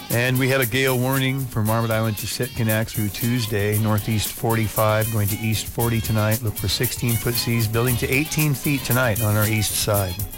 And we had a gale warning for Marmot Island to Sitkinak through Tuesday. Northeast 45, going to east 40 tonight. Look for 16-foot seas, building to 18 feet tonight on our east side.